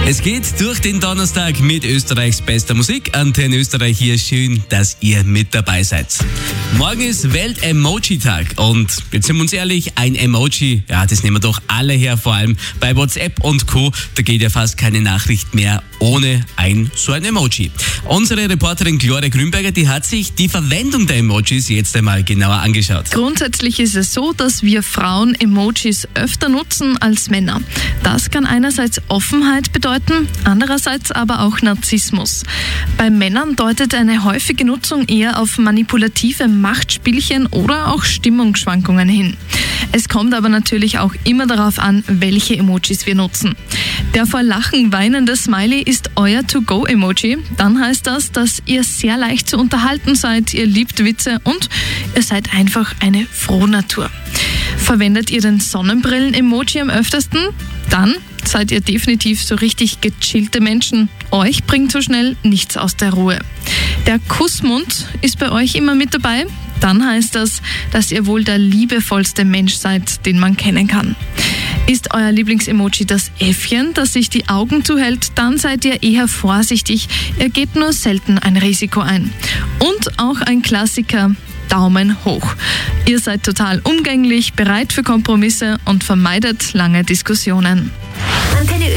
Es geht durch den Donnerstag mit Österreichs bester Musik. Antenne Österreich hier. Schön, dass ihr mit dabei seid. Morgen ist Welt-Emoji-Tag und jetzt sind wir uns ehrlich, ein Emoji, ja, das nehmen wir doch alle her, vor allem bei WhatsApp und Co. Da geht ja fast keine Nachricht mehr ohne so ein Emoji. Unsere Reporterin Gloria Grünberger, die hat sich die Verwendung der Emojis jetzt einmal genauer angeschaut. Grundsätzlich ist es so, dass wir Frauen Emojis öfter nutzen als Männer. Das kann einerseits Offenheit bedeuten, andererseits aber auch Narzissmus. Bei Männern deutet eine häufige Nutzung eher auf manipulative Machtspielchen oder auch Stimmungsschwankungen hin. Es kommt aber natürlich auch immer darauf an, welche Emojis wir nutzen. Der vor Lachen weinende Smiley ist euer To-Go-Emoji. Dann heißt das, dass ihr sehr leicht zu unterhalten seid, ihr liebt Witze und ihr seid einfach eine Frohnatur. Verwendet ihr den Sonnenbrillen-Emoji am öftesten? Dann seid ihr definitiv so richtig gechillte Menschen. Euch bringt so schnell nichts aus der Ruhe. Der Kussmund ist bei euch immer mit dabei. Dann heißt das, dass ihr wohl der liebevollste Mensch seid, den man kennen kann. Ist euer Lieblingsemoji das Äffchen, das sich die Augen zuhält, dann seid ihr eher vorsichtig. Ihr geht nur selten ein Risiko ein. Und auch ein Klassiker: Daumen hoch. Ihr seid total umgänglich, bereit für Kompromisse und vermeidet lange Diskussionen.